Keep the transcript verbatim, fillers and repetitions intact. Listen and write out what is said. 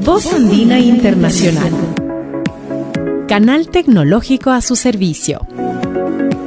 Voz Andina Internacional. Canal tecnológico a su servicio.